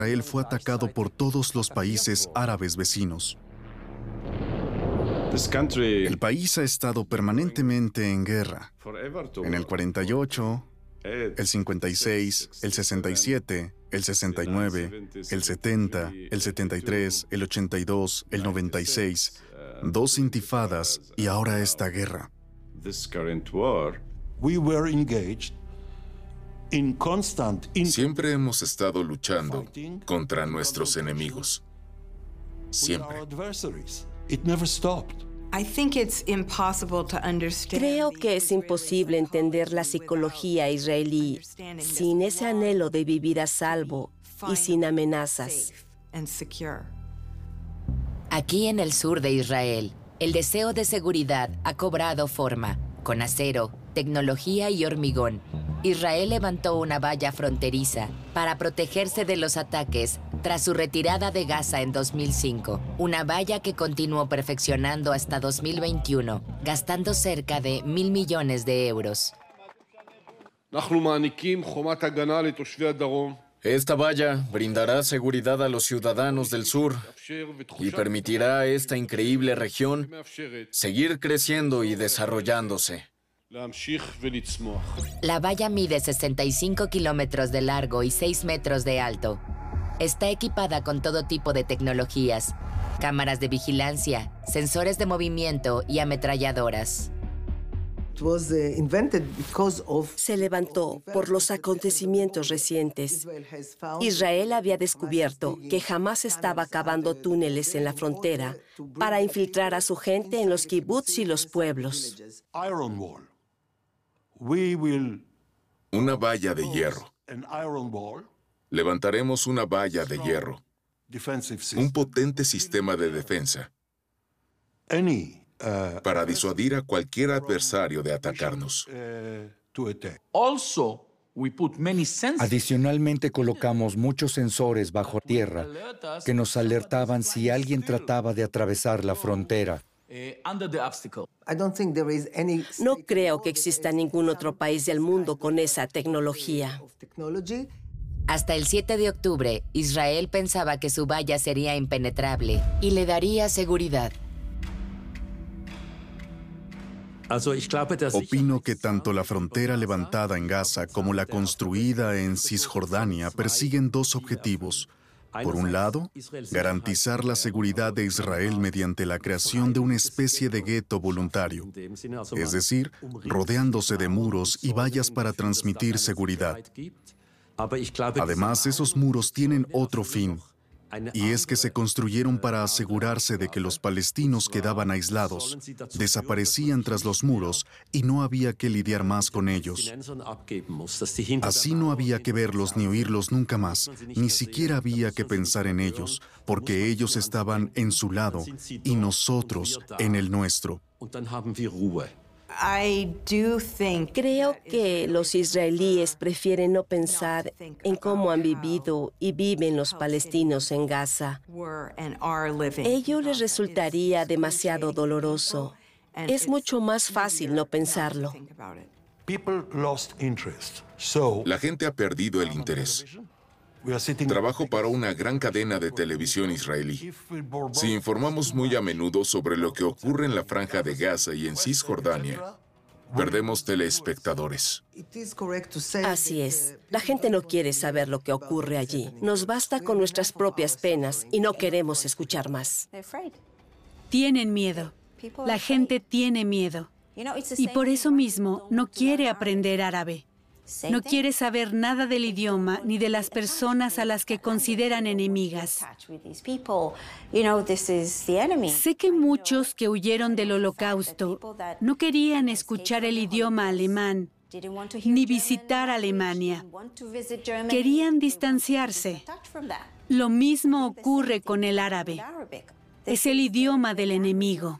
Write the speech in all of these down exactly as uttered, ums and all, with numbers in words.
Israel fue atacado por todos los países árabes vecinos. El país ha estado permanentemente en guerra. En el cuarenta y ocho, el cincuenta y seis, el sesenta y siete, el sesenta y nueve, el setenta, el setenta y tres, el ochenta y dos, el noventa y seis, dos intifadas y ahora esta guerra. Siempre hemos estado luchando contra nuestros enemigos. Siempre. Creo que es imposible entender la psicología israelí sin ese anhelo de vivir a salvo y sin amenazas. Aquí en el sur de Israel, el deseo de seguridad ha cobrado forma. Con acero, tecnología y hormigón, Israel levantó una valla fronteriza para protegerse de los ataques tras su retirada de Gaza en dos mil cinco. Una valla que continuó perfeccionando hasta dos mil veintiuno, gastando cerca de mil millones de euros. Esta valla brindará seguridad a los ciudadanos del sur y permitirá a esta increíble región seguir creciendo y desarrollándose. La valla mide sesenta y cinco kilómetros de largo y seis metros de alto. Está equipada con todo tipo de tecnologías, cámaras de vigilancia, sensores de movimiento y ametralladoras. Se levantó por los acontecimientos recientes. Israel había descubierto que jamás estaba cavando túneles en la frontera para infiltrar a su gente en los kibutz y los pueblos. Una valla de hierro. Levantaremos una valla de hierro. Un potente sistema de defensa para disuadir a cualquier adversario de atacarnos. Adicionalmente, colocamos muchos sensores bajo tierra que nos alertaban si alguien trataba de atravesar la frontera. No creo que exista ningún otro país del mundo con esa tecnología. Hasta el siete de octubre, Israel pensaba que su valla sería impenetrable y le daría seguridad. Opino que tanto la frontera levantada en Gaza como la construida en Cisjordania persiguen dos objetivos. Por un lado, garantizar la seguridad de Israel mediante la creación de una especie de gueto voluntario, es decir, rodeándose de muros y vallas para transmitir seguridad. Además, esos muros tienen otro fin, y es que se construyeron para asegurarse de que los palestinos quedaban aislados, desaparecían tras los muros y no había que lidiar más con ellos. Así no había que verlos ni oírlos nunca más, ni siquiera había que pensar en ellos, porque ellos estaban en su lado y nosotros en el nuestro. Creo que los israelíes prefieren no pensar en cómo han vivido y viven los palestinos en Gaza. Ello les resultaría demasiado doloroso. Es mucho más fácil no pensarlo. La gente ha perdido el interés. Trabajo para una gran cadena de televisión israelí. Si informamos muy a menudo sobre lo que ocurre en la Franja de Gaza y en Cisjordania, perdemos telespectadores. Así es. La gente no quiere saber lo que ocurre allí. Nos basta con nuestras propias penas y no queremos escuchar más. Tienen miedo. La gente tiene miedo. Y por eso mismo no quiere aprender árabe. No quiere saber nada del idioma ni de las personas a las que consideran enemigas. Sé que muchos que huyeron del Holocausto no querían escuchar el idioma alemán ni visitar Alemania. Querían distanciarse. Lo mismo ocurre con el árabe. Es el idioma del enemigo.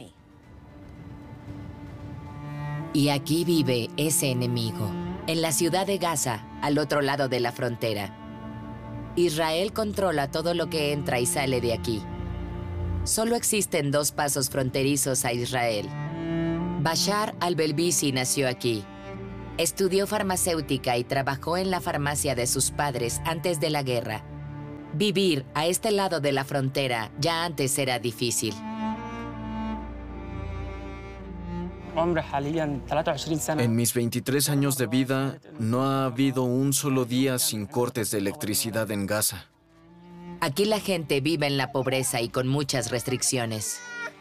Y aquí vive ese enemigo, en la ciudad de Gaza, al otro lado de la frontera. Israel controla todo lo que entra y sale de aquí. Solo existen dos pasos fronterizos a Israel. Bashar al-Belbisi nació aquí. Estudió farmacéutica y trabajó en la farmacia de sus padres antes de la guerra. Vivir a este lado de la frontera ya antes era difícil. En mis veintitrés años de vida, no ha habido un solo día sin cortes de electricidad en Gaza. Aquí la gente vive en la pobreza y con muchas restricciones.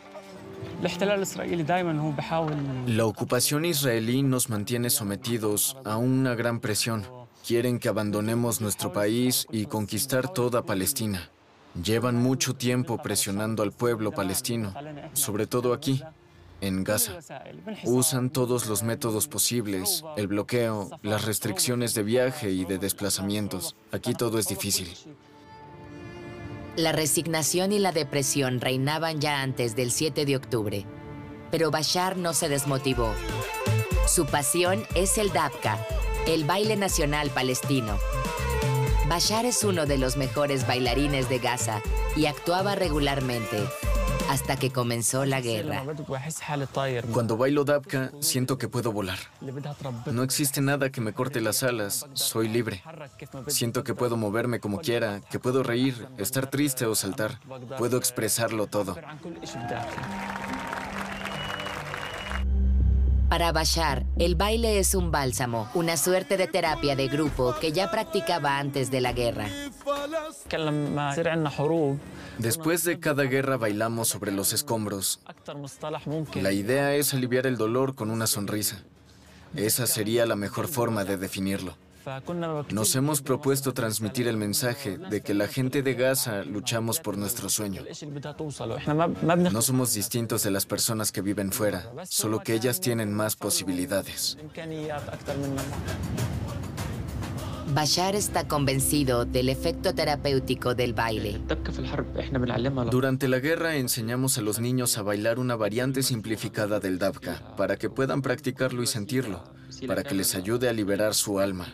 La ocupación israelí nos mantiene sometidos a una gran presión. Quieren que abandonemos nuestro país y conquistar toda Palestina. Llevan mucho tiempo presionando al pueblo palestino, sobre todo aquí, en Gaza. Usan todos los métodos posibles, el bloqueo, las restricciones de viaje y de desplazamientos. Aquí todo es difícil. La resignación y la depresión reinaban ya antes del siete de octubre, pero Bashar no se desmotivó. Su pasión es el Dabka, el baile nacional palestino. Bashar es uno de los mejores bailarines de Gaza y actuaba regularmente hasta que comenzó la guerra. Cuando bailo Dabka, siento que puedo volar. No existe nada que me corte las alas, soy libre. Siento que puedo moverme como quiera, que puedo reír, estar triste o saltar. Puedo expresarlo todo. Para Bashar, el baile es un bálsamo, una suerte de terapia de grupo que ya practicaba antes de la guerra. Después de cada guerra bailamos sobre los escombros. La idea es aliviar el dolor con una sonrisa. Esa sería la mejor forma de definirlo. Nos hemos propuesto transmitir el mensaje de que la gente de Gaza luchamos por nuestro sueño. No somos distintos de las personas que viven fuera, solo que ellas tienen más posibilidades. Bashar está convencido del efecto terapéutico del baile. Durante la guerra enseñamos a los niños a bailar una variante simplificada del Dabka para que puedan practicarlo y sentirlo, para que les ayude a liberar su alma.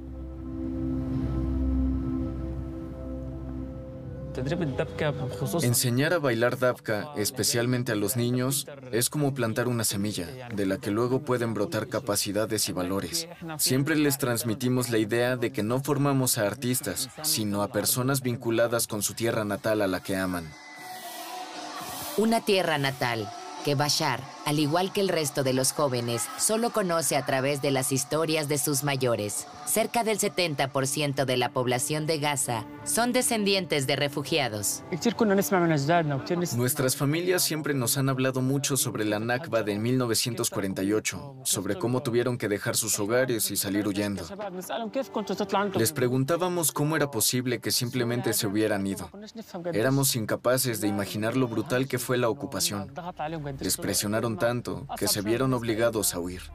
Enseñar a bailar Dabka, especialmente a los niños, es como plantar una semilla, de la que luego pueden brotar capacidades y valores. Siempre les transmitimos la idea de que no formamos a artistas, sino a personas vinculadas con su tierra natal a la que aman. Una tierra natal que Bashar, al igual que el resto de los jóvenes, solo conoce a través de las historias de sus mayores. Cerca del setenta por ciento de la población de Gaza son descendientes de refugiados. Nuestras familias siempre nos han hablado mucho sobre la Nakba de mil novecientos cuarenta y ocho, sobre cómo tuvieron que dejar sus hogares y salir huyendo. Les preguntábamos cómo era posible que simplemente se hubieran ido. Éramos incapaces de imaginar lo brutal que fue la ocupación. Les presionaron tanto que se vieron obligados a huir.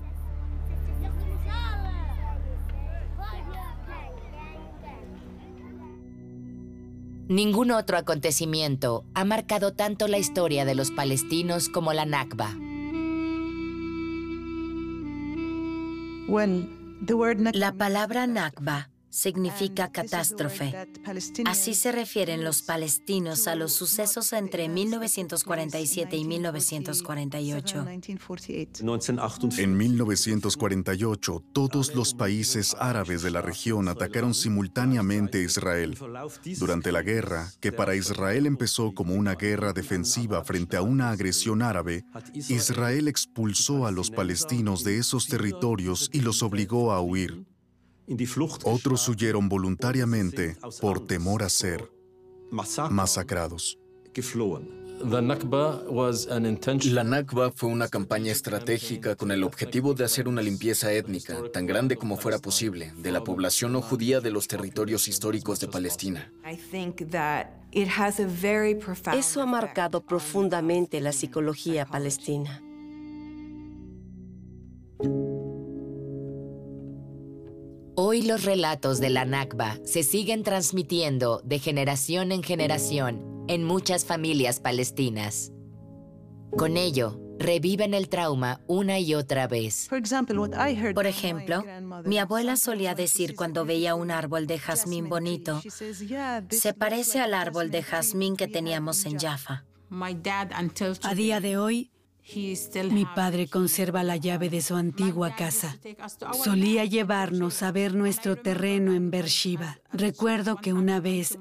Ningún otro acontecimiento ha marcado tanto la historia de los palestinos como la Nakba. La palabra Nakba significa catástrofe. Así se refieren los palestinos a los sucesos entre mil novecientos cuarenta y siete y mil novecientos cuarenta y ocho. En mil novecientos cuarenta y ocho, todos los países árabes de la región atacaron simultáneamente a Israel. Durante la guerra, que para Israel empezó como una guerra defensiva frente a una agresión árabe, Israel expulsó a los palestinos de esos territorios y los obligó a huir. Otros huyeron voluntariamente por temor a ser masacrados. La Nakba fue una campaña estratégica con el objetivo de hacer una limpieza étnica, tan grande como fuera posible, de la población no judía de los territorios históricos de Palestina. Eso ha marcado profundamente la psicología palestina. Hoy los relatos de la Nakba se siguen transmitiendo de generación en generación en muchas familias palestinas. Con ello, reviven el trauma una y otra vez. Por ejemplo, mi abuela solía decir cuando veía un árbol de jazmín bonito, se parece al árbol de jazmín que teníamos en Jaffa. A día de hoy, mi padre conserva la llave de su antigua casa. Solía llevarnos a ver nuestro terreno en Beersheba. Recuerdo que una vez